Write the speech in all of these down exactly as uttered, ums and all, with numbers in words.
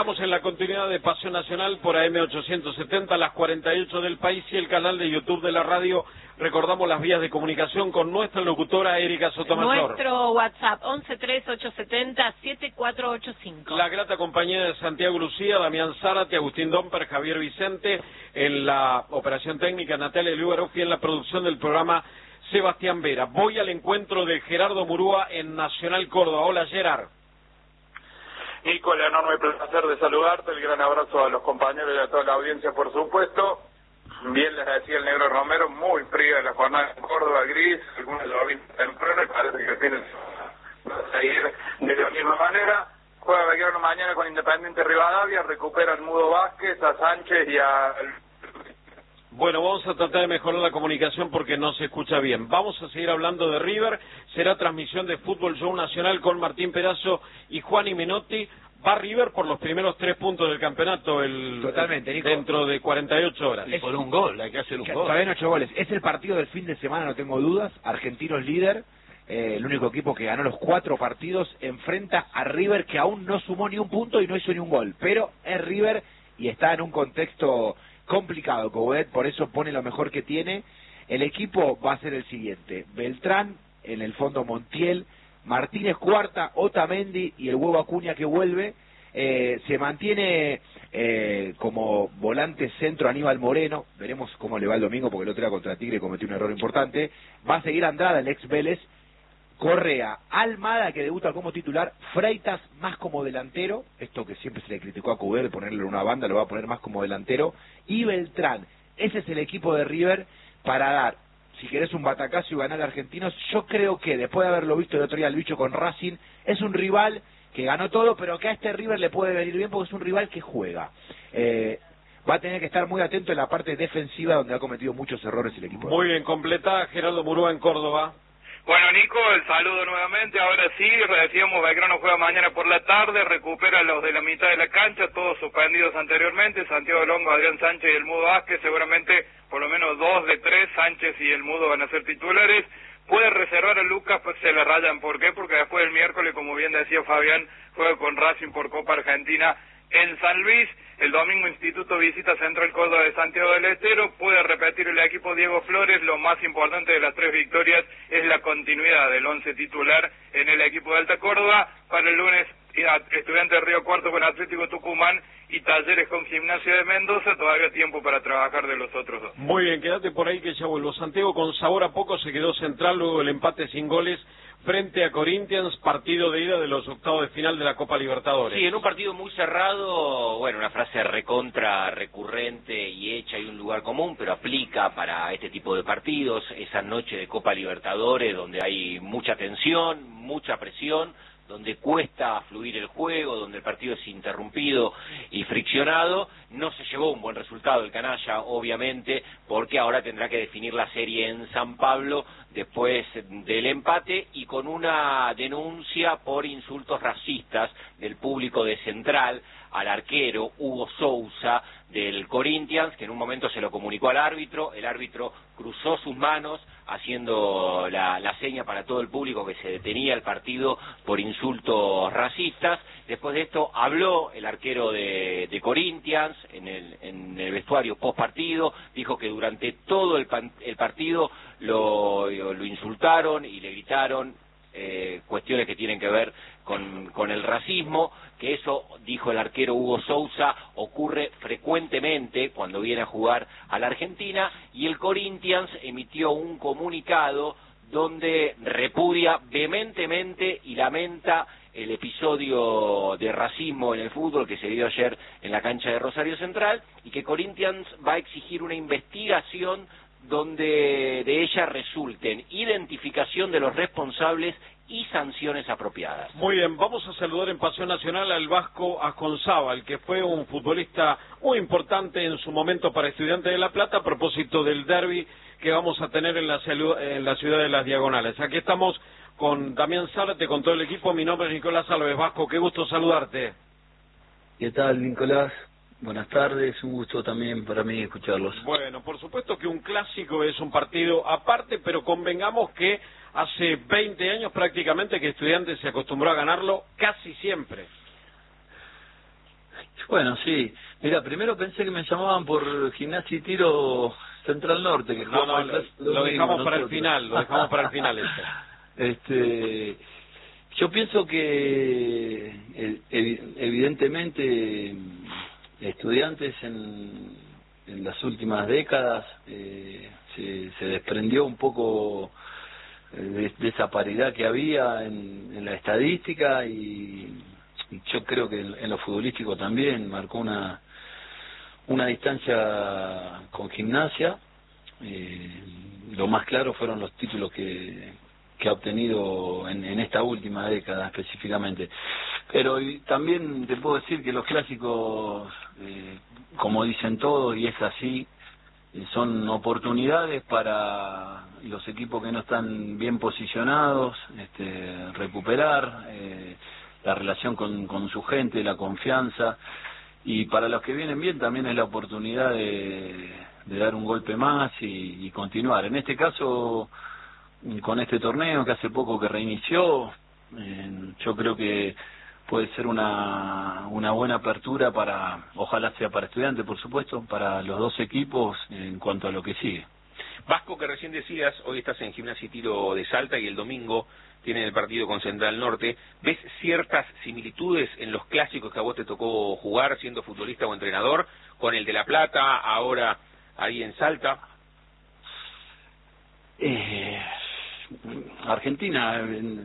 estamos en la continuidad de Pasión Nacional por A M ochocientos setenta, las cuarenta y ocho del país y el canal de YouTube de la radio. Recordamos las vías de comunicación con nuestra locutora Erika Sotomayor. Nuestro WhatsApp once tres ocho siete cero siete cuatro ocho cinco. La grata compañía de Santiago Lucía, Damián Zárate, Agustín Domper, Javier Vicente, en la operación técnica Natalia Lugaroff y en la producción del programa Sebastián Vera. Voy al encuentro de Gerardo Murúa en Nacional Córdoba. Hola, Gerard. Nico, el enorme placer de saludarte, el gran abrazo a los compañeros y a toda la audiencia, por supuesto. Bien les decía el negro Romero, muy fría la jornada en Córdoba, gris, algunos lo ven temprano y parece que tienen a seguir de la misma manera. Juega Belgrano mañana con Independiente Rivadavia, recupera al Mudo Vázquez, a Sánchez y a... Bueno, vamos a tratar de mejorar la comunicación porque no se escucha bien. Vamos a seguir hablando de River. Será transmisión de Fútbol Show Nacional con Martín Perazo y Juan Menotti. Va River por los primeros tres puntos del campeonato el, Totalmente, Nico. dentro de cuarenta y ocho horas. Y por un gol, hay que hacer un Que, gol. todavía no ocho goles. Es el partido del fin de semana, no tengo dudas. Argentinos líder, eh, el único equipo que ganó los cuatro partidos, enfrenta a River que aún no sumó ni un punto y no hizo ni un gol. Pero es River y está en un contexto complicado, Coudet, por eso pone lo mejor que tiene. El equipo va a ser el siguiente: Beltrán, en el fondo Montiel, Martínez Cuarta, Otamendi y el Huevo Acuña que vuelve. Eh, se mantiene eh, como volante centro Aníbal Moreno, veremos cómo le va el domingo porque el otro día contra Tigre cometió un error importante. Va a seguir Andrada, el ex Vélez, Correa, Almada que debuta como titular, Freitas más como delantero, esto que siempre se le criticó a Coudet de ponerle en una banda, lo va a poner más como delantero, y Beltrán. Ese es el equipo de River para dar, si querés, un batacazo y ganar a Argentinos. Yo creo que después de haberlo visto el otro día el bicho con Racing, es un rival que ganó todo, pero que a este River le puede venir bien porque es un rival que juega. Eh, va a tener que estar muy atento en la parte defensiva donde ha cometido muchos errores el equipo. Muy bien, completa Gerardo Murúa en Córdoba. Bueno, Nico, el saludo nuevamente. Ahora sí, decíamos, Belgrano juega mañana por la tarde, recupera a los de la mitad de la cancha, todos suspendidos anteriormente, Santiago Longo, Adrián Sánchez y el Mudo Vázquez, seguramente por lo menos dos de tres, Sánchez y el Mudo van a ser titulares. Puede reservar a Lucas, pues se le rayan. ¿Por qué? Porque después del miércoles, como bien decía Fabián, juega con Racing por Copa Argentina en San Luis. El domingo Instituto visita Central Córdoba de Santiago del Estero. Puede repetir el equipo Diego Flores. Lo más importante de las tres victorias es la continuidad del once titular en el equipo de Alta Córdoba. Para el lunes, Estudiantes de Río Cuarto con Atlético Tucumán y Talleres con Gimnasia de Mendoza. Todavía tiempo para trabajar de los otros dos. Muy bien, quédate por ahí que ya vuelvo. Santiago con sabor a poco se quedó central luego el empate sin goles frente a Corinthians, partido de ida de los octavos de final de la Copa Libertadores. Sí, en un partido muy cerrado, bueno, una frase recontra recurrente y hecha y un lugar común, pero aplica para este tipo de partidos, esa noche de Copa Libertadores donde hay mucha tensión, mucha presión, donde cuesta fluir el juego, donde el partido es interrumpido y friccionado. No se llevó un buen resultado el canalla, obviamente, porque ahora tendrá que definir la serie en San Pablo después del empate y con una denuncia por insultos racistas del público de Central al arquero Hugo Sousa del Corinthians, que en un momento se lo comunicó al árbitro. El árbitro cruzó sus manos haciendo la, la seña para todo el público que se detenía el partido por insultos racistas. Después de esto habló el arquero de, de Corinthians en el, en el vestuario post partido, dijo que durante todo el, pan, el partido lo, lo insultaron y le gritaron eh, cuestiones que tienen que ver con, con el racismo, que eso, dijo el arquero Hugo Sousa, ocurre frecuentemente cuando viene a jugar a la Argentina, y el Corinthians emitió un comunicado donde repudia vehementemente y lamenta el episodio de racismo en el fútbol que se dio ayer en la cancha de Rosario Central, y que Corinthians va a exigir una investigación donde de ella resulten identificación de los responsables y sanciones apropiadas. Muy bien, vamos a saludar en Pasión Nacional al Vasco Asconzábal, que fue un futbolista muy importante en su momento para Estudiantes de La Plata, a propósito del derbi que vamos a tener en la, en la ciudad de Las Diagonales. Aquí estamos con Damián Zárate, con todo el equipo. Mi nombre es Nicolás Alves. Vasco, qué gusto saludarte. ¿Qué tal, Nicolás? Buenas tardes, un gusto también para mí escucharlos. Bueno, por supuesto que un clásico es un partido aparte, pero convengamos que hace veinte años prácticamente que Estudiantes se acostumbró a ganarlo casi siempre. Bueno, sí. Mira, primero pensé que me llamaban por Gimnasia y Tiro Central Norte, que No, no, lo, lo dejamos para el final, lo dejamos para el final este. Este, yo pienso que evidentemente Estudiantes en, en las últimas décadas eh, se, se desprendió un poco de, de esa paridad que había en, en la estadística y, y yo creo que en, en lo futbolístico también marcó una una distancia con Gimnasia. Eh, lo más claro fueron los títulos que, que ha obtenido en, en esta última década específicamente. Pero y también te puedo decir que los clásicos, eh, como dicen todos, y es así, eh, son oportunidades para los equipos que no están bien posicionados, este, recuperar eh, la relación con, con su gente, la confianza. Y para los que vienen bien también es la oportunidad de, de dar un golpe más y, y continuar. En este caso, con este torneo que hace poco que reinició, eh, yo creo que puede ser una, una buena apertura para, ojalá sea para Estudiantes, por supuesto, para los dos equipos en cuanto a lo que sigue. Vasco, que recién decías, hoy estás en Gimnasia y Tiro de Salta y el domingo tienen el partido con Central Norte. ¿Ves ciertas similitudes en los clásicos que a vos te tocó jugar siendo futbolista o entrenador con el de La Plata, ahora ahí en Salta? Eh, Argentina, en,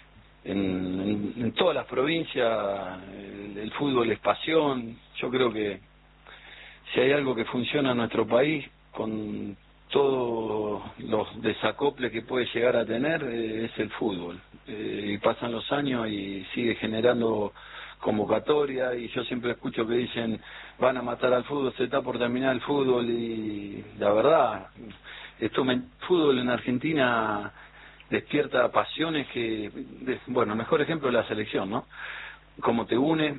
en, en todas las provincias, el, el fútbol es pasión. Yo creo que si hay algo que funciona en nuestro país, con todos los desacoples que puede llegar a tener, eh, es el fútbol. Eh, y pasan los años y sigue generando convocatoria, y yo siempre escucho que dicen van a matar al fútbol, se está por terminar el fútbol, y la verdad, esto me, fútbol en Argentina despierta pasiones que, de, bueno, mejor ejemplo es la selección, ¿no? Cómo te une,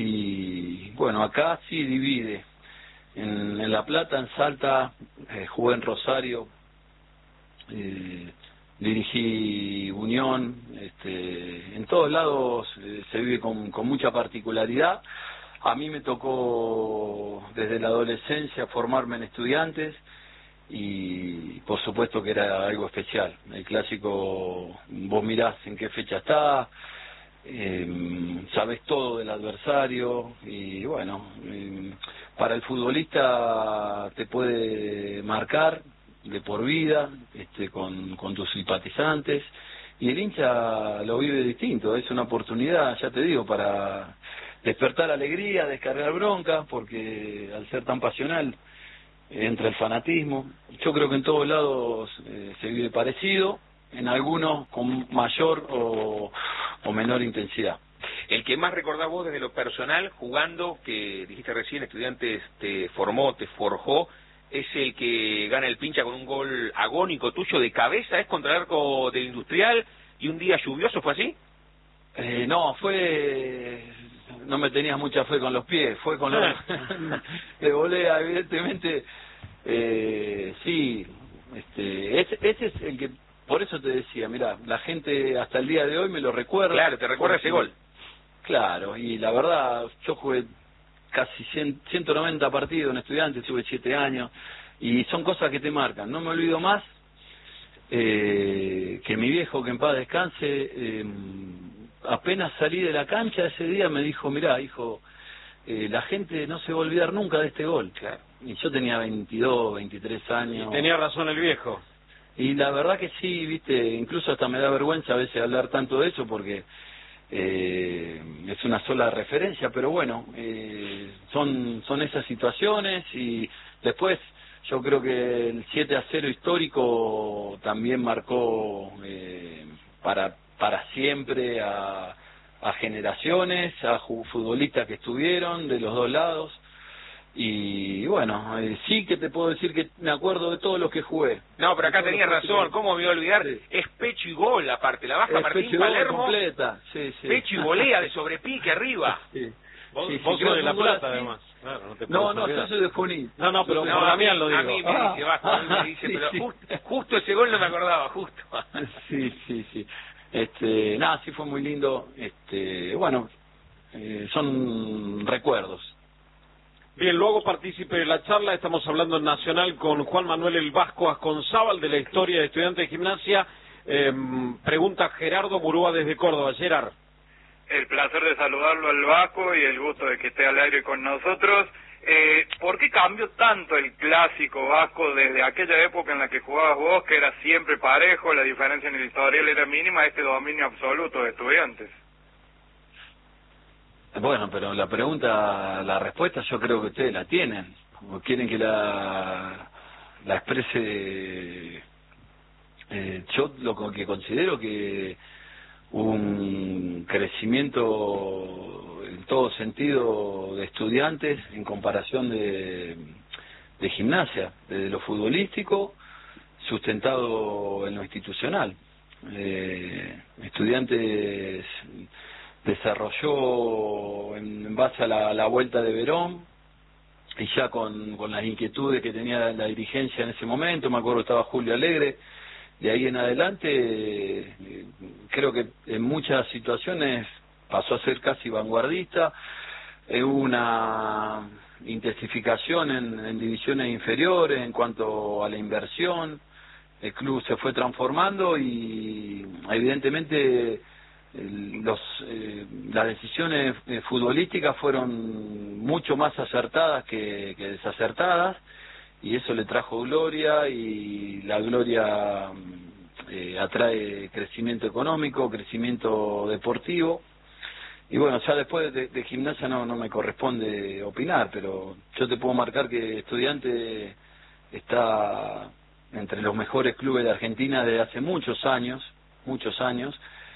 y bueno, acá sí divide. En, en La Plata, en Salta, eh, jugué en Rosario, eh, dirigí Unión, este, en todos lados eh, se vive con, con mucha particularidad. A mí me tocó desde la adolescencia formarme en Estudiantes y por supuesto que era algo especial. El clásico, vos mirás en qué fecha está, eh, sabés todo del adversario y bueno, eh, para el futbolista te puede marcar de por vida, este, con, con tus simpatizantes, y el hincha lo vive distinto. Es una oportunidad, ya te digo, para despertar alegría, descargar bronca, porque al ser tan pasional entra el fanatismo. Yo creo que en todos lados eh, se vive parecido, en algunos con mayor o, o menor intensidad. El que más recordás vos desde lo personal, jugando, que dijiste recién, Estudiantes te formó, te forjó, es el que gana el pincha con un gol agónico tuyo de cabeza, ¿es contra el arco del Industrial y un día lluvioso, fue así? Eh, no, fue... no me tenías mucha fe con los pies, fue con los... de volea, evidentemente. Eh, sí, este, ese, ese es el que... Por eso te decía, mira, la gente hasta el día de hoy me lo recuerda. Claro, te recuerda ese gol. Claro, y la verdad, yo jugué casi ciento noventa partidos en Estudiantes, tuve siete años, y son cosas que te marcan. No me olvido más eh, que mi viejo, que en paz descanse, eh, apenas salí de la cancha ese día me dijo, mirá, hijo, eh, la gente no se va a olvidar nunca de este gol. Claro. Y yo tenía veintidós, veintitrés años. Y tenía razón el viejo. Y la verdad que sí, viste, incluso hasta me da vergüenza a veces hablar tanto de eso porque eh, es una sola referencia, pero bueno, eh, son son esas situaciones. Y después yo creo que el siete a cero histórico también marcó eh, para para siempre a, a generaciones, a futbolistas que estuvieron de los dos lados. Y bueno, eh, sí que te puedo decir que me acuerdo de todos los que jugué. No, pero acá tenías razón, ¿cómo me iba a olvidar? Sí. Es pecho y gol aparte, la baja es Martín Palermo, completa. Sí, sí. Pecho y volea de sobrepique arriba. Sí. Vos, sí, vos sí, sos de La Plata, así. Además. Claro, no, te no, no, yo soy de Junín. No, no, pero no, por a mí, Damián lo digo. A mí me ah, dice, Vasco, a mí me dice, sí, pero sí. Justo, justo ese gol no me acordaba, justo. Sí, sí, sí. Este, nada, sí fue muy lindo. Este, bueno, eh, son recuerdos. Bien, luego partícipe de la charla, estamos hablando en Nacional con Juan Manuel El Vasco Asconzábal de la historia de Estudiantes de Gimnasia. Eh, pregunta Gerardo Murúa desde Córdoba. Gerard. El placer de saludarlo al Vasco y el gusto de que esté al aire con nosotros. Eh, ¿Por qué cambió tanto el clásico vasco desde aquella época en la que jugabas vos, que era siempre parejo, la diferencia en el historial era mínima, a este dominio absoluto de Estudiantes? Bueno, pero la pregunta, la respuesta yo creo que ustedes la tienen. ¿O quieren que la, la exprese? Eh, yo lo que considero que un crecimiento en todo sentido de Estudiantes en comparación de, de Gimnasia, desde lo futbolístico, sustentado en lo institucional. Eh, Estudiantes desarrolló en, en base a la, la vuelta de Verón y ya con, con las inquietudes que tenía la, la dirigencia en ese momento. Me acuerdo que estaba Julio Alegre. De ahí en adelante, eh, creo que en muchas situaciones pasó a ser casi vanguardista. Eh, hubo una intensificación en, en divisiones inferiores en cuanto a la inversión. El club se fue transformando y evidentemente los, eh, las decisiones eh, futbolísticas fueron mucho más acertadas que, que desacertadas, y eso le trajo gloria, y la gloria eh, atrae crecimiento económico, crecimiento deportivo. Y bueno, ya después de, de Gimnasia no, no me corresponde opinar, pero yo te puedo marcar que Estudiante está entre los mejores clubes de Argentina desde hace muchos años, muchos años,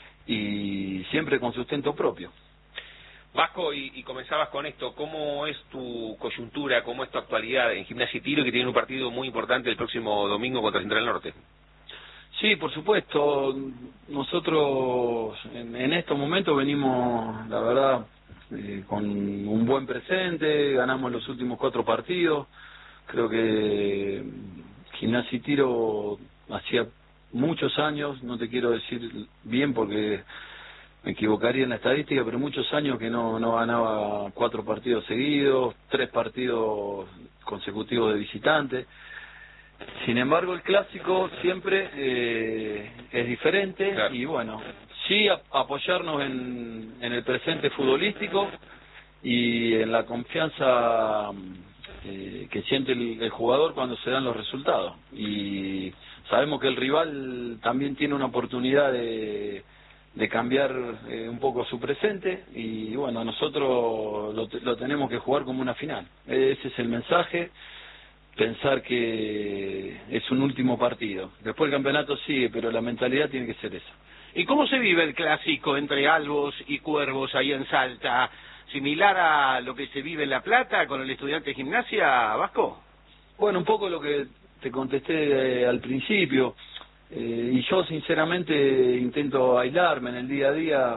y siempre con sustento propio. Vasco, y, y comenzabas con esto, ¿cómo es tu coyuntura, cómo es tu actualidad en Gimnasia y Tiro, que tiene un partido muy importante el próximo domingo contra Central Norte? Sí, por supuesto. Nosotros en, en estos momentos venimos, la verdad, eh, con un buen presente, ganamos los últimos cuatro partidos. Creo que Gimnasia y Tiro hacía muchos años, no te quiero decir bien porque me equivocaría en la estadística, pero muchos años que no, no ganaba cuatro partidos seguidos, tres partidos consecutivos de visitante. Sin embargo, el clásico siempre eh, es diferente, claro. Y bueno, sí a, apoyarnos en, en el presente futbolístico y en la confianza eh, que siente el, el jugador cuando se dan los resultados. Y sabemos que el rival también tiene una oportunidad de de cambiar eh, un poco su presente, y bueno, nosotros lo, lo tenemos que jugar como una final. Ese es el mensaje, pensar que es un último partido. Después el campeonato sigue, pero la mentalidad tiene que ser esa. ¿Y cómo se vive el clásico entre Albos y Cuervos ahí en Salta? ¿Similar a lo que se vive en La Plata con el Estudiante de Gimnasia, Vasco? Bueno, un poco lo que te contesté eh, al principio. Eh, y yo sinceramente intento aislarme en el día a día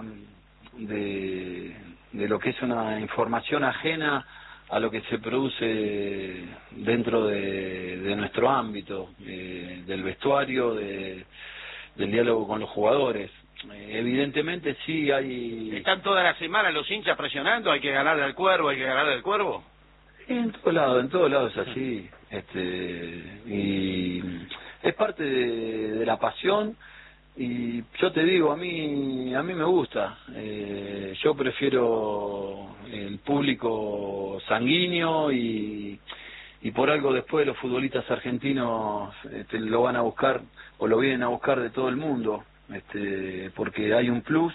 de, de lo que es una información ajena a lo que se produce dentro de, de nuestro ámbito, eh, del vestuario, de, del diálogo con los jugadores. Eh, evidentemente sí hay... ¿Están toda la semana los hinchas presionando? ¿Hay que ganarle al Cuervo, hay que ganarle al Cuervo? En todos lados, en todos lados es así. Este, y es parte de, de la pasión, y yo te digo, a mí a mí me gusta. Eh, yo prefiero el público sanguíneo, y, y por algo después los futbolistas argentinos este, lo van a buscar o lo vienen a buscar de todo el mundo, este, porque hay un plus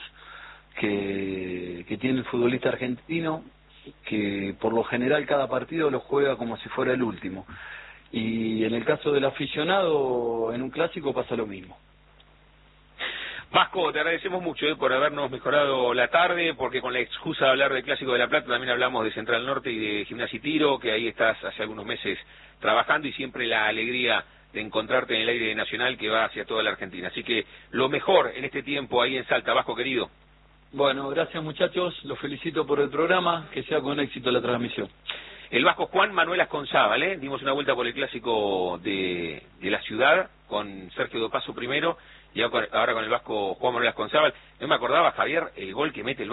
que, que tiene el futbolista argentino, que por lo general cada partido lo juega como si fuera el último. Y en el caso del aficionado, en un clásico pasa lo mismo. Vasco, te agradecemos mucho eh, por habernos mejorado la tarde, porque con la excusa de hablar del Clásico de La Plata también hablamos de Central Norte y de Gimnasia y Tiro, que ahí estás hace algunos meses trabajando, y siempre la alegría de encontrarte en el aire nacional que va hacia toda la Argentina. Así que lo mejor en este tiempo ahí en Salta, Vasco querido. Bueno, gracias muchachos, los felicito por el programa, que sea con éxito la transmisión. El Vasco Juan Manuel Asconzábal, ¿eh? Dimos una vuelta por el clásico de, de la ciudad con Sergio Dopazo primero, y ahora con el Vasco Juan Manuel Asconzábal. No me acordaba, Javier, el gol que mete el Vasco.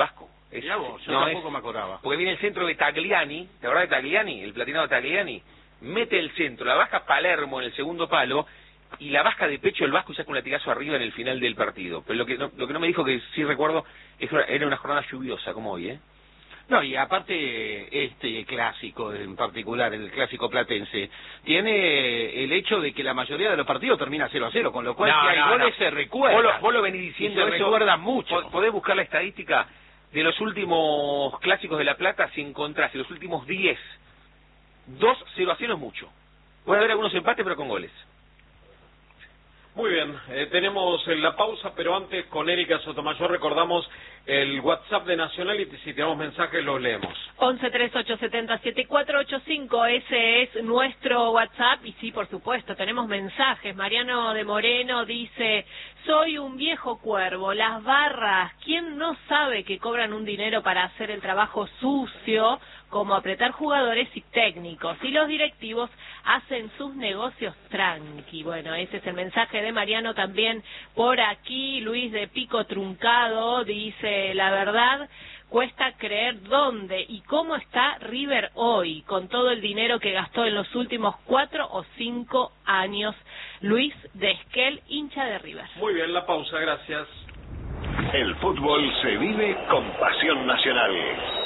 Es, Mirá vos, yo no, tampoco es, me acordaba. Porque viene el centro de Tagliani, ¿te acordás de Tagliani? El platinado de Tagliani. Mete el centro, la baja Palermo en el segundo palo, y la baja de pecho el Vasco y saca un latigazo arriba en el final del partido. Pero lo que no, lo que no me dijo, que sí recuerdo, es que era una jornada lluviosa, como hoy, ¿eh? No, y aparte este clásico en particular, el clásico platense, tiene el hecho de que la mayoría de los partidos termina cero a cero, con lo cual No, si hay no, goles no. se recuerda. Vos lo, vos lo venís diciendo, se eso, recuerdan mucho. po- Podés buscar la estadística de los últimos clásicos de La Plata, si encontrás en los últimos diez, dos cero a cero es mucho. Puede haber algunos empates, pero con goles. Muy bien, eh, tenemos eh, la pausa, pero antes con Erika Sotomayor recordamos el WhatsApp de Nacional y si tenemos mensajes los leemos. once tres ocho siete cero siete cuatro ocho cinco, ese es nuestro WhatsApp y sí, por supuesto, tenemos mensajes. Mariano de Moreno dice, soy un viejo cuervo, las barras, ¿quién no sabe que cobran un dinero para hacer el trabajo sucio como apretar jugadores y técnicos? Y los directivos hacen sus negocios tranqui. Bueno, ese es el mensaje de Mariano también por aquí. Luis de Pico Truncado dice, la verdad, cuesta creer dónde y cómo está River hoy, con todo el dinero que gastó en los últimos cuatro o cinco años. Luis de Esquel, hincha de River. Muy bien, la pausa, gracias. El fútbol se vive con pasión nacional.